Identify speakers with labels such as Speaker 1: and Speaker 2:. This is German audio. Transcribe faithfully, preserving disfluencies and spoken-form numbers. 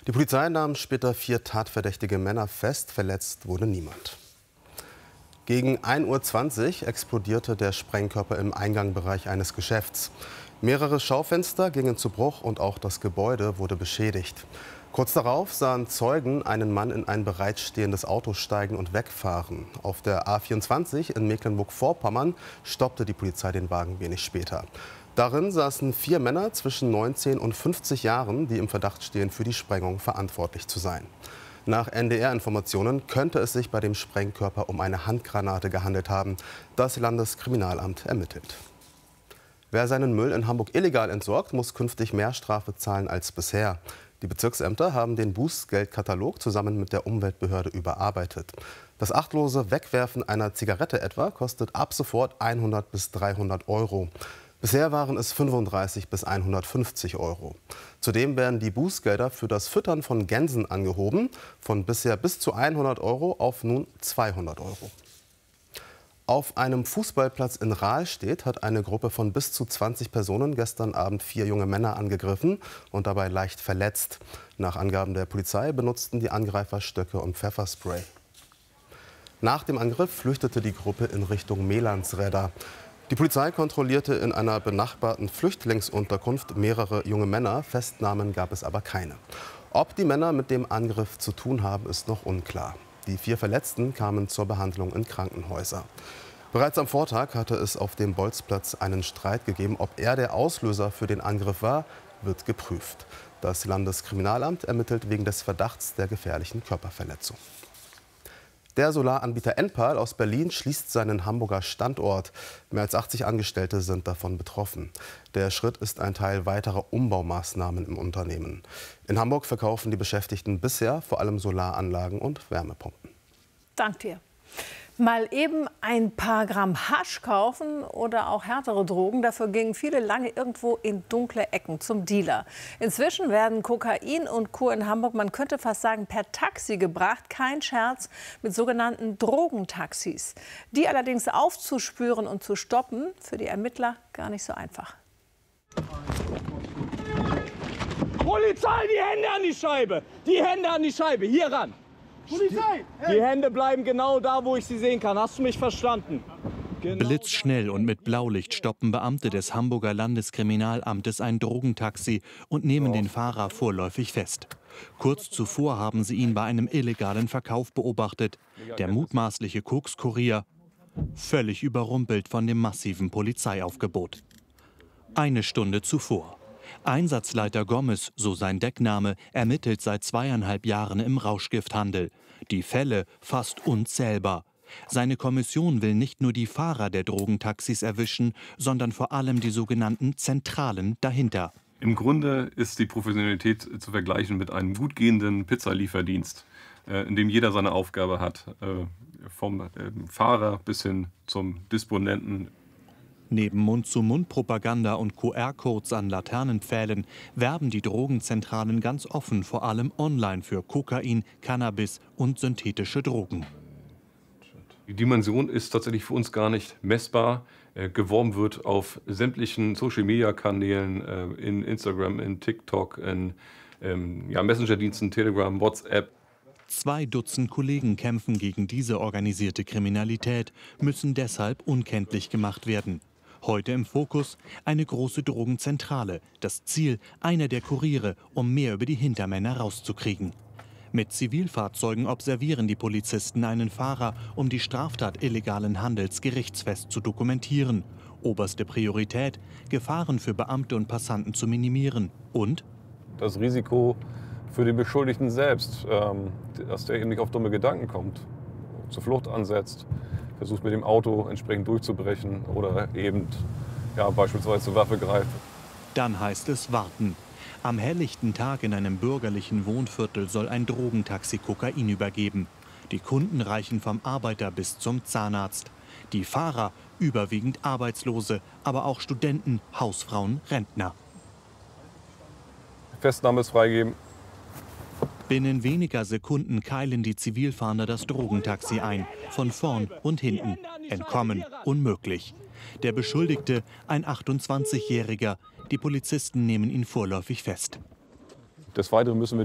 Speaker 1: Die Polizei nahm später vier tatverdächtige Männer fest, verletzt wurde niemand. Gegen ein Uhr zwanzig explodierte der Sprengkörper im Eingangbereich eines Geschäfts. Mehrere Schaufenster gingen zu Bruch und auch das Gebäude wurde beschädigt. Kurz darauf sahen Zeugen einen Mann in ein bereitstehendes Auto steigen und wegfahren. Auf der A vierundzwanzig in Mecklenburg-Vorpommern stoppte die Polizei den Wagen wenig später. Darin saßen vier Männer zwischen neunzehn und fünfzig Jahren, die im Verdacht stehen, für die Sprengung verantwortlich zu sein. Nach N D R-Informationen könnte es sich bei dem Sprengkörper um eine Handgranate gehandelt haben. Das Landeskriminalamt ermittelt. Wer seinen Müll in Hamburg illegal entsorgt, muss künftig mehr Strafe zahlen als bisher. Die Bezirksämter haben den Bußgeldkatalog zusammen mit der Umweltbehörde überarbeitet. Das achtlose Wegwerfen einer Zigarette etwa kostet ab sofort hundert bis dreihundert Euro. Bisher waren es fünfunddreißig bis hundertfünfzig Euro. Zudem werden die Bußgelder für das Füttern von Gänsen angehoben, von bisher bis zu hundert Euro auf nun zweihundert Euro. Auf einem Fußballplatz in Rahlstedt hat eine Gruppe von bis zu zwanzig Personen gestern Abend vier junge Männer angegriffen und dabei leicht verletzt. Nach Angaben der Polizei benutzten die Angreifer Stöcke und Pfefferspray. Nach dem Angriff flüchtete die Gruppe in Richtung Melansredder. Die Polizei kontrollierte in einer benachbarten Flüchtlingsunterkunft mehrere junge Männer. Festnahmen gab es aber keine. Ob die Männer mit dem Angriff zu tun haben, ist noch unklar. Die vier Verletzten kamen zur Behandlung in Krankenhäuser. Bereits am Vortag hatte es auf dem Bolzplatz einen Streit gegeben. Ob er der Auslöser für den Angriff war, wird geprüft. Das Landeskriminalamt ermittelt wegen des Verdachts der gefährlichen Körperverletzung. Der Solaranbieter Enpal aus Berlin schließt seinen Hamburger Standort. Mehr als achtzig Angestellte sind davon betroffen. Der Schritt ist ein Teil weiterer Umbaumaßnahmen im Unternehmen. In Hamburg verkaufen die Beschäftigten bisher vor allem Solaranlagen und Wärmepumpen.
Speaker 2: Dank dir. Mal eben ein paar Gramm Hasch kaufen oder auch härtere Drogen. Dafür gingen viele lange irgendwo in dunkle Ecken zum Dealer. Inzwischen werden Kokain und Co. in Hamburg, man könnte fast sagen, per Taxi gebracht. Kein Scherz, mit sogenannten Drogentaxis. Die allerdings aufzuspüren und zu stoppen, für die Ermittler gar nicht so einfach.
Speaker 3: Polizei, die Hände an die Scheibe! Die Hände an die Scheibe, hier ran! Polizei! Hey. Die Hände bleiben genau da, wo ich sie sehen kann. Hast du mich verstanden? Genau.
Speaker 4: Blitzschnell und mit Blaulicht stoppen Beamte des Hamburger Landeskriminalamtes ein Drogentaxi und nehmen den Fahrer vorläufig fest. Kurz zuvor haben sie ihn bei einem illegalen Verkauf beobachtet. Der mutmaßliche Kokskurier völlig überrumpelt von dem massiven Polizeiaufgebot. Eine Stunde zuvor. Einsatzleiter Gomez, so sein Deckname, ermittelt seit zweieinhalb Jahren im Rauschgifthandel. Die Fälle fast unzählbar. Seine Kommission will nicht nur die Fahrer der Drogentaxis erwischen, sondern vor allem die sogenannten Zentralen dahinter.
Speaker 5: Im Grunde ist die Professionalität zu vergleichen mit einem gut gehenden Pizzalieferdienst, in dem jeder seine Aufgabe hat, vom Fahrer bis hin zum Disponenten.
Speaker 4: Neben Mund-zu-Mund-Propaganda und Q R-Codes an Laternenpfählen werben die Drogenzentralen ganz offen, vor allem online, für Kokain, Cannabis und synthetische Drogen.
Speaker 5: Die Dimension ist tatsächlich für uns gar nicht messbar. Äh, geworben wird auf sämtlichen Social-Media-Kanälen, äh, in Instagram, in TikTok, in ähm, ja, Messenger-Diensten, Telegram, WhatsApp.
Speaker 4: Zwei Dutzend Kollegen kämpfen gegen diese organisierte Kriminalität, müssen deshalb unkenntlich gemacht werden. Heute im Fokus eine große Drogenzentrale. Das Ziel, einer der Kuriere, um mehr über die Hintermänner rauszukriegen. Mit Zivilfahrzeugen observieren die Polizisten einen Fahrer, um die Straftat illegalen Handels gerichtsfest zu dokumentieren. Oberste Priorität, Gefahren für Beamte und Passanten zu minimieren. Und
Speaker 5: das Risiko für den Beschuldigten selbst, ähm, dass der eben nicht auf dumme Gedanken kommt, zur Flucht ansetzt, versucht mit dem Auto entsprechend durchzubrechen oder eben ja, beispielsweise zur Waffe greift.
Speaker 4: Dann heißt es warten. Am helllichten Tag in einem bürgerlichen Wohnviertel soll ein Drogentaxi Kokain übergeben. Die Kunden reichen vom Arbeiter bis zum Zahnarzt. Die Fahrer überwiegend Arbeitslose, aber auch Studenten, Hausfrauen, Rentner.
Speaker 5: Festnahme ist freigeben.
Speaker 4: Binnen weniger Sekunden keilen die Zivilfahnder das Drogentaxi ein. Von vorn und hinten. Entkommen unmöglich. Der Beschuldigte, ein achtundzwanzigjähriger. Die Polizisten nehmen ihn vorläufig fest.
Speaker 5: Des Weiteren müssen wir